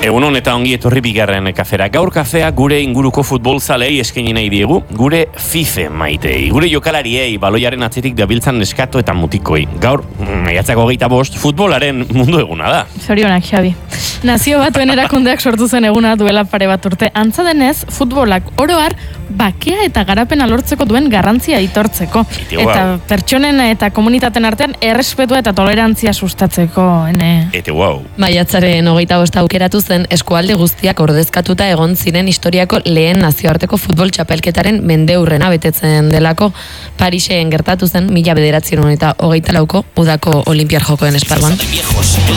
Egunon eta ongi etorri bigarren kafera. Gaur kafea gure inguruko futbolzalei eskaini nahi diegu, gure FIFA maitei, gure jokalariei, baloiaren atzetik dabiltzan neskato eta mutikoi. Gaur, maiatzak 25, futbolaren mundu eguna da. Zorionak, Xabi. Nazio Batuen erakundeak sortu zen eguna duela pare bat urte. Antza denez, futbolak oro har bakea eta garapena lortzeko duen garrantzia aitortzeko. Eta pertsonen eta komunitateen artean errespetua eta tolerantzia sustatzeko. Maiatzaren 25 aukeratu zen eskualde guztiak ordezkatuta egon ziren historiako lehen nazioarteko futbol txapelketaren mendeurrena betetzen delako. Parisen gertatu zen 1924ko udako Olinpiar Jokoen esparruan.